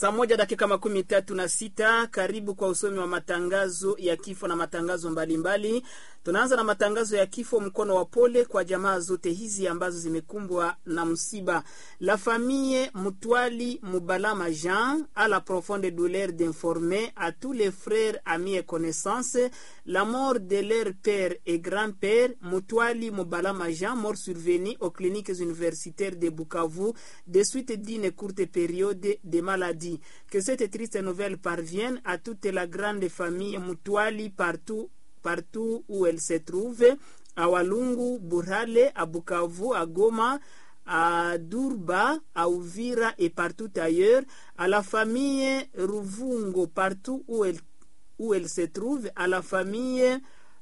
Saa moja dakika 36, karibu kwa usomi wa matangazo ya kifo na matangazo mbalimbali. Tunaanza na matangazo ya kifo, mkono wa pole kwa jamaa zote hizi ambazo zimekumbwa na msiba. La famille Mutwali Mubalama Jean a la profonde douleur d'informer à tous les frères, amis et connaissances la mort de leur père et grand-père Mutwali Mubalama Jean, mort survenu aux cliniques universitaires de Bukavu de suite d'une courte période de maladie. Que cette triste nouvelle parvienne à toute la grande famille Mutwali partout où elle se trouve, à Walungu, Burale, à Bukavu, à Goma, à Durba, à Uvira et partout ailleurs, à la famille Ruvungo partout où elle se trouve, à la famille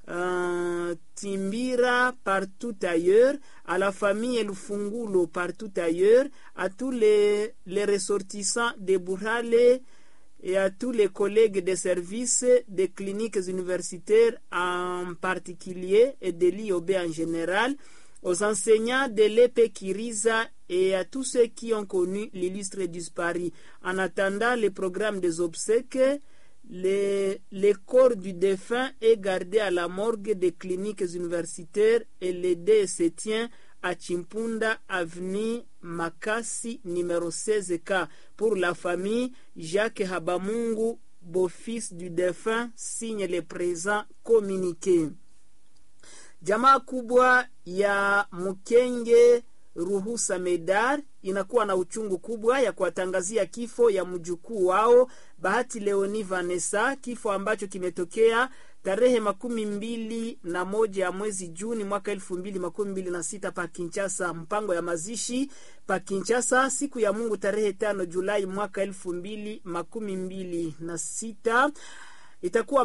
Timbira partout ailleurs, à la famille Lufungulo partout ailleurs, à tous les ressortissants de Burale et à tous les collègues des services des cliniques universitaires en particulier et de l'IOB en général, aux enseignants de l'EP Kiriza et à tous ceux qui ont connu l'illustre disparu. En attendant le programme des obsèques, le corps du défunt est gardé à la morgue des cliniques universitaires et le dé se tient à Chimpunda, avenue Makasi, numéro 16K. Pour la famille, Jacques Habamungu, beau-fils du défunt, signe le présent communiqué. Jamaa kubwa ya Mukenge Ruhusa Medar inakuwa na uchungu kubwa ya kuwatangazia kifo ya mjukuu wao Bahati Leoni Vanessa, kifo ambacho kimetokea tarehe 21 ya mwezi Juni mwaka 2026 pa Kinshasa. Mpango ya mazishi pa Kinshasa siku ya Mungu tarehe 5 Julai mwaka 2026. Itakuwa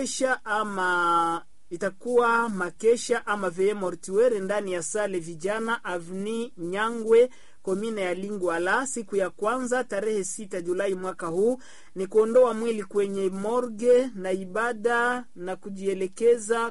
makesha ama veye mortuaire ndani ya sale vijana avenue Nyangwe, komine ya Lingwala. Siku ya kwanza tarehe 6 Julai mwaka huu ni kuondoa mwili kwenye morgue na ibada na kujielekeza